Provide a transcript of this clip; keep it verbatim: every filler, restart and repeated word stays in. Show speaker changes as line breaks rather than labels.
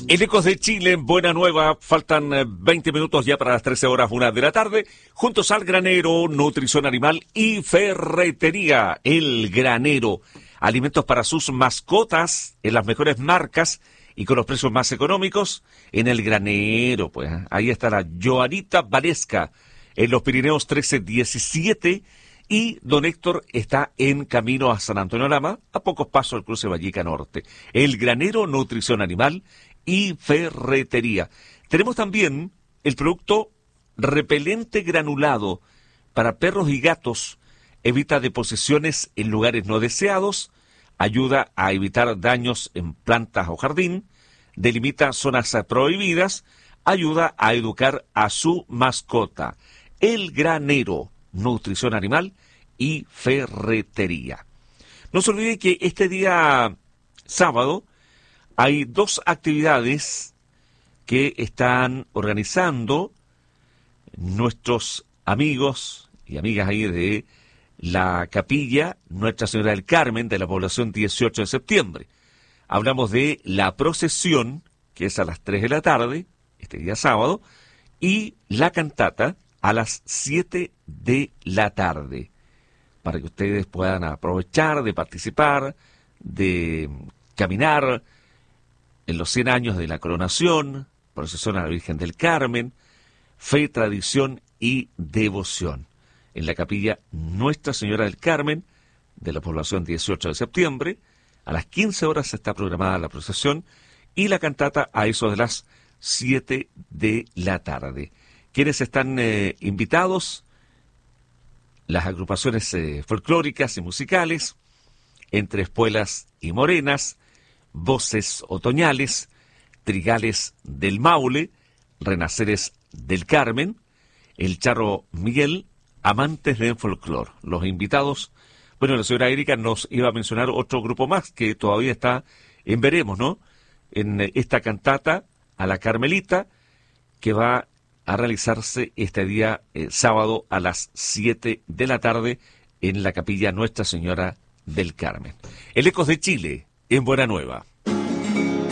En Ecos de Chile, en Buena Nueva, faltan eh, veinte minutos ya para las trece horas, una de la tarde, juntos al Granero, Nutrición Animal y Ferretería. El Granero, alimentos para sus mascotas en las mejores marcas y con los precios más económicos en El Granero. Pues ahí está la Joanita Valesca, en los Pirineos trece diecisiete, y don Héctor está en camino a San Antonio Lama, a pocos pasos del cruce Vallica Norte. El Granero, Nutrición Animal y Ferretería. Tenemos también el producto repelente granulado para perros y gatos. Evita deposiciones en lugares no deseados, ayuda a evitar daños en plantas o jardín, delimita zonas prohibidas, ayuda a educar a su mascota. El Granero, Nutrición Animal y Ferretería. No se olvide que este día sábado hay dos actividades que están organizando nuestros amigos y amigas ahí de la capilla Nuestra Señora del Carmen de la población dieciocho de septiembre. Hablamos de la procesión, que es a las tres de la tarde, este día sábado, y la cantata a las siete de la tarde, para que ustedes puedan aprovechar de participar, de caminar en los cien años de la coronación, procesión a la Virgen del Carmen, fe, tradición y devoción. En la capilla Nuestra Señora del Carmen, de la población dieciocho de septiembre, a las quince horas está programada la procesión y la cantata a eso de las siete de la tarde. ¿Quiénes están eh, invitados? Las agrupaciones eh, folclóricas y musicales, Entre Espuelas y Morenas, Voces Otoñales, Trigales del Maule, Renaceres del Carmen, El Charro Miguel, Amantes del Folclor. Los invitados, bueno, la señora Erika nos iba a mencionar otro grupo más que todavía está en veremos, ¿no? En esta cantata a la Carmelita, que va a realizarse este día eh, sábado a las siete de la tarde en la capilla Nuestra Señora del Carmen. El Ecos de Chile, en Buena Nueva.